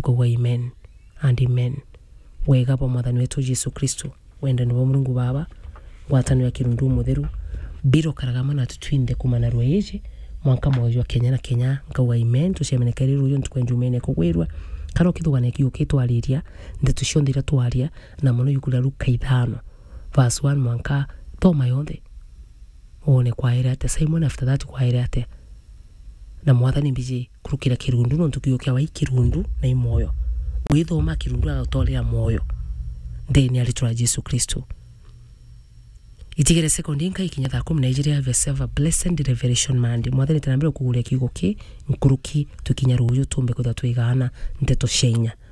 nkauga amen and amen. Wega pa mwathani wetu Yesu Kristo, wenda ni wa Mungu Baba, ngwatanio ya kirundu mutheru biro karagamana tutwinde kumana rweje mwanka mwoyo Kenya na Kenya. Nkauga amen. Tucemenekere ruyo ntukwenjumene kugwirwa karo kithugane kiukitwa aliria ndetu ciondira twaria na muno yukula Luka 5 verse 1 mwanka toma yonde one kwaira ate Simon after that kwaira ate na mwathani mbije kurukira kirundu no ntukiyukia wa kirundu na imoyo withoma kirundu agotolera moyo ndeni alitura Yesu Kristo. Itigere sekondi nka ikinya thaa 10 Nigeria have a blessed revelation Monday. Mwathani tanambira kuguria kigo ki nkuruki tukinya ruyo tumbe kutha twigana ndeto shenya.